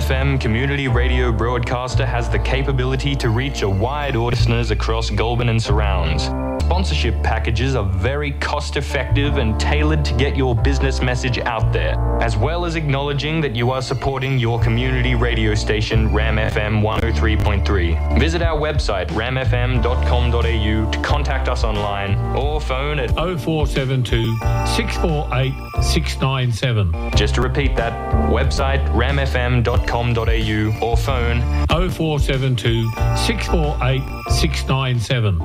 FM community radio broadcaster has the capability to reach a wide audience of listeners across Goulburn and surrounds. Sponsorship packages are very cost-effective and tailored to get your business message out there, as well as acknowledging that you are supporting your community radio station, Ram FM 103.3. Visit our website, ramfm.com.au, to contact us online or phone at 0472 648 697. Just to repeat that, website ramfm.com.au or phone 0472 648 697.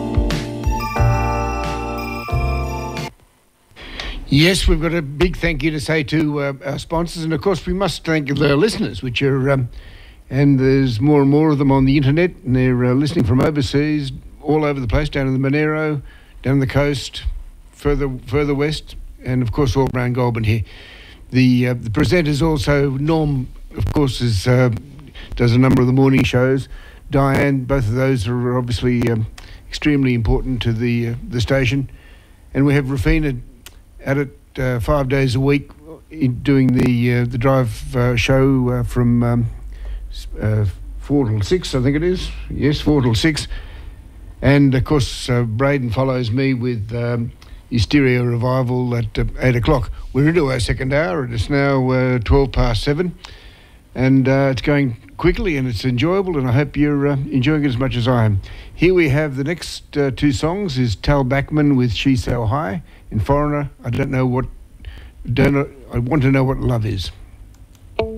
Yes, we've got a big thank you to say to our sponsors, and of course we must thank the listeners, which are, and there's more and more of them on the internet, and they're listening from overseas, all over the place, down in the Monero, down the coast, further west, and of course all around Goulburn here. The presenters also, Norm, of course, does a number of the morning shows. Diane, both of those are obviously extremely important to the station, and we have Rafina at it 5 days a week doing the drive show from 4 till 6, I think it is. Yes, 4 till 6. And of course, Braden follows me with Hysteria Revival at 8 o'clock. We're into our second hour, and it's now 12 past 7. And it's going quickly and it's enjoyable, and I hope you're enjoying it as much as I am. Here we have the next two songs is Tal Bachman with She's So High. In Foreigner, I want to know what love is.